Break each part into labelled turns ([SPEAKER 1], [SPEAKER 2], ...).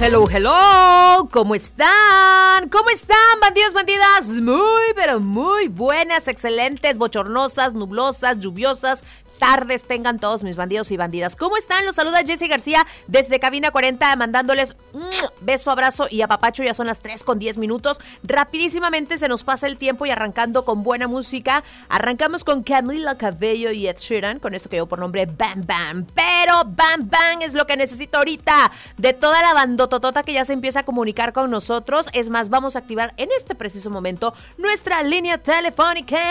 [SPEAKER 1] Hello, ¿cómo están? ¿Cómo están, bandidos, bandidas? Muy, pero muy buenas, excelentes, bochornosas, nublosas, lluviosas tardes tengan todos mis bandidos y bandidas. ¿Cómo están? Los saluda Jessy García desde Cabina 40, mandándoles beso, abrazo y apapacho. Ya son las 3:10. Rapidísimamente se nos pasa el tiempo y arrancando con buena música. Arrancamos con Camila Cabello y Ed Sheeran, con esto que llevo por nombre Bam Bam. Pero Bam Bam es lo que necesito ahorita de toda la bandototota que ya se empieza a comunicar con nosotros. Es más, vamos a activar en este preciso momento nuestra línea telefónica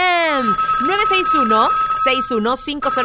[SPEAKER 1] 961-6150489,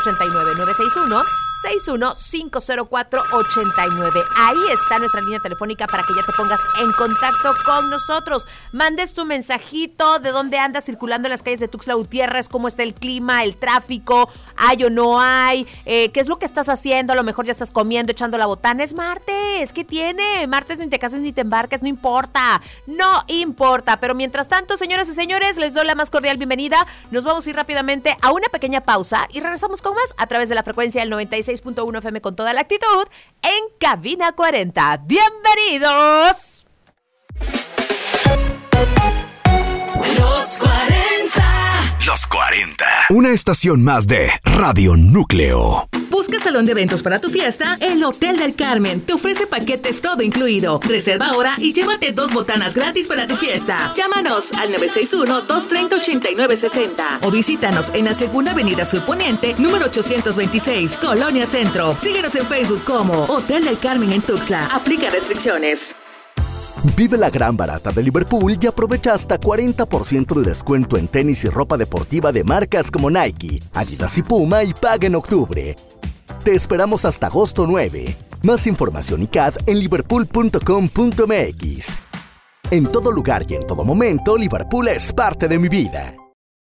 [SPEAKER 1] 961-6150489. Ahí está nuestra línea telefónica para que ya te pongas en contacto con nosotros. Mandes tu mensajito de dónde andas circulando en las calles de Tuxtla Gutiérrez, cómo está el clima, el tráfico, hay o no hay, qué es lo que estás haciendo. A lo mejor ya estás comiendo, echando la botana. Es martes, ¿qué tiene? Martes ni te cases ni te embarques, no importa. Pero mientras tanto, señoras y señores, les doy la más cordial bienvenida. Nos vamos a ir rápidamente a una pequeña pausa y regresamos con más a través de la frecuencia del 96.1 FM con toda la actitud en Cabina 40. ¡Bienvenidos!
[SPEAKER 2] Los 40. Una estación más de Radio Núcleo.
[SPEAKER 3] Busca salón de eventos para tu fiesta. El Hotel del Carmen te ofrece paquetes todo incluido. Reserva ahora y llévate 2 botanas gratis para tu fiesta. Llámanos al 961-230-8960 o visítanos en la Segunda Avenida Sur Poniente, número 826, Colonia Centro. Síguenos en Facebook como Hotel del Carmen en Tuxtla. Aplica restricciones.
[SPEAKER 4] Vive la gran barata de Liverpool y aprovecha hasta 40% de descuento en tenis y ropa deportiva de marcas como Nike, Adidas y Puma y paga en octubre. Te esperamos hasta agosto 9. Más información y CAD en liverpool.com.mx. En todo lugar y en todo momento, Liverpool es parte de mi vida.